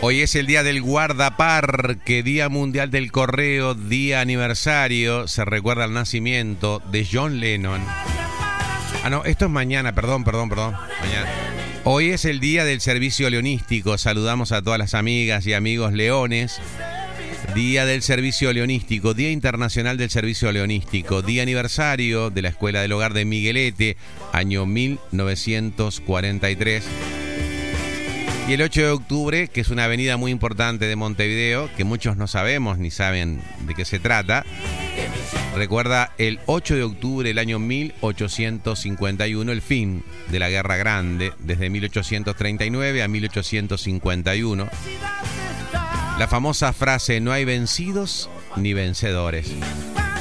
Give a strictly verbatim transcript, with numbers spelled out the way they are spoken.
Hoy es el día del guardaparque, Día Mundial del Correo, día aniversario. Se recuerda el nacimiento de John Lennon. Ah, no, esto es mañana, perdón, perdón, perdón. Mañana. Hoy es el día del servicio leonístico. Saludamos a todas las amigas y amigos leones. Día del Servicio Leonístico, Día Internacional del Servicio Leonístico, Día Aniversario de la Escuela del Hogar de Miguelete, año mil novecientos cuarenta y tres. Y el ocho de octubre, que es una avenida muy importante de Montevideo, que muchos no sabemos ni saben de qué se trata, recuerda el ocho de octubre del año mil ochocientos cincuenta y uno, el fin de la Guerra Grande, desde mil ochocientos treinta y nueve a mil ochocientos cincuenta y uno. La famosa frase, no hay vencidos ni vencedores.